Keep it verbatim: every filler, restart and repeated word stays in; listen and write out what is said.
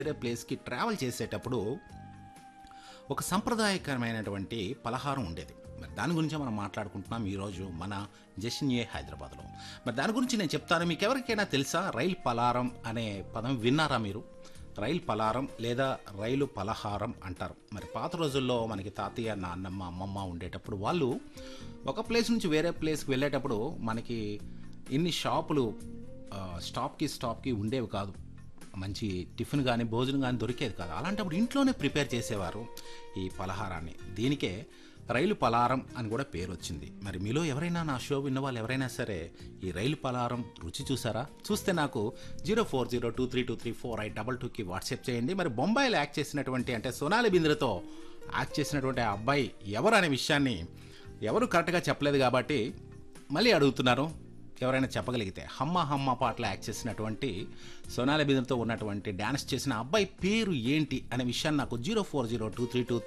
వేరే ప్లేస్‌కి ట్రావెల్ చేసేటప్పుడు ఒక సంప్రదాయకరమైనటువంటి పలహారం ఉండేది. మరి దాని గురించే మనం మాట్లాడుకుంటున్నాం ఈరోజు మన జషన్ ఏ హైదరాబాద్‌లో. మరి దాని గురించి నేను చెప్తాను. మీకెవరికైనా తెలుసా రైలు పలారం అనే పదం విన్నారా మీరు? రైలు పలారం లేదా రైలు పలహారం అంటారు. మరి పాత రోజుల్లో మనకి తాతయ్య, నాన్నమ్మ, అమ్మమ్మ ఉండేటప్పుడు వాళ్ళు ఒక ప్లేస్ నుంచి వేరే ప్లేస్‌కి వెళ్ళేటప్పుడు మనకి ఇన్ని షాపులు ఆహ్, స్టాప్‌కి, స్టాప్‌కి ఉండేవి కాదు. మంచి టిఫిన్ గానీ, భోజనం గానీ దొరికేది కాదు. అలాంటప్పుడు ఇంట్లోనే ప్రిపేర్ చేసేవారు ఈ పలహారాన్ని. దీనికే రైలు పలారం అని కూడా పేరొచ్చింది. మరి మీలో ఎవరైనా నా షో విన్న వాళ్ళు ఎవరైనా సరే ఈ రైలు పలారం రుచి చూసారా? చూస్తే నాకు zero four zero two three two three four eight double టూకి వాట్సాప్ చేయండి. మరి బొంబాయిలో యాక్ట్ చేసినటువంటి అంటే సోనాలి బింద్రేతో యాక్ట్ చేసినటువంటి ఆ అబ్బాయి ఎవరు అనే విషయాన్ని ఎవరు కరెక్ట్‌గా చెప్పలేదు కాబట్టి మళ్ళీ అడుగుతున్నాను. ఎవరైనా చెప్పగలిగితే హమ్మ హమ్మ పాటలో యాక్ట్ చేసినటువంటి సోనాలి బింద్రేతో ఉన్నటువంటి డాన్స్ చేసిన అబ్బాయి పేరు ఏంటి అనే విషయాన్ని నాకు zero four zero two three two